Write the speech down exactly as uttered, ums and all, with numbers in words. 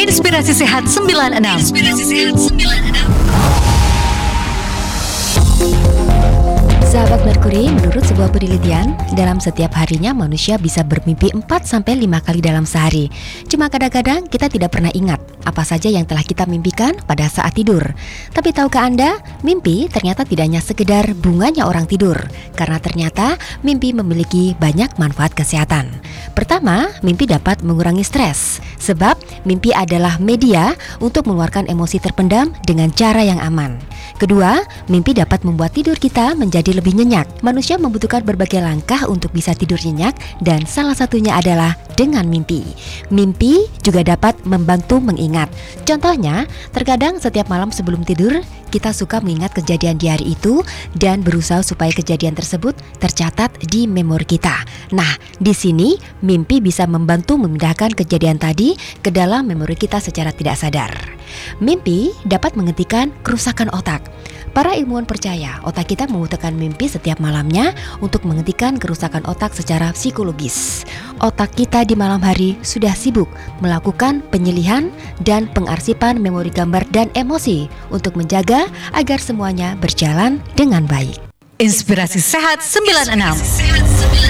Inspirasi Sehat sembilan puluh enam. Inspirasi Sehat sembilan puluh enam. Sahabat Merkuri, menurut sebuah penelitian, dalam setiap harinya manusia bisa bermimpi empat sampai lima kali dalam sehari. Cuma kadang-kadang kita tidak pernah ingat apa saja yang telah kita mimpikan pada saat tidur. Tapi tahukah Anda, mimpi ternyata tidak hanya sekedar bunganya orang tidur, karena ternyata mimpi memiliki banyak manfaat kesehatan. Pertama, mimpi dapat mengurangi stres, sebab mimpi adalah media untuk mengeluarkan emosi terpendam dengan cara yang aman. Kedua, mimpi dapat membuat tidur kita menjadi lebih nyenyak. Manusia membutuhkan berbagai langkah untuk bisa tidur nyenyak, dan salah satunya adalah dengan mimpi. Mimpi juga dapat membantu mengingat. Contohnya, terkadang setiap malam sebelum tidur, kita suka mengingat kejadian di hari itu dan berusaha supaya kejadian tersebut tercatat di memori kita. Nah, di sini mimpi bisa membantu memindahkan kejadian tadi ke dalam memori kita secara tidak sadar. Mimpi dapat menghentikan kerusakan otak. Para ilmuwan percaya otak kita membutuhkan mimpi setiap malamnya untuk menghentikan kerusakan otak secara psikologis. Otak kita di malam hari sudah sibuk melakukan penyelihan dan pengarsipan memori gambar dan emosi untuk menjaga agar semuanya berjalan dengan baik. Inspirasi Sehat sembilan puluh enam.